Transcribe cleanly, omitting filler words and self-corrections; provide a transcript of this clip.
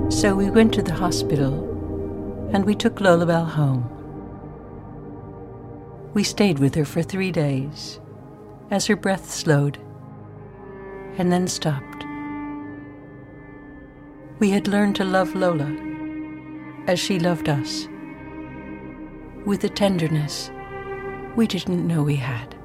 So we went to the hospital and we took Lolabelle home. We stayed with her for 3 days as her breath slowed and then stopped. We had learned to love Lola as she loved us, with a tenderness we didn't know we had.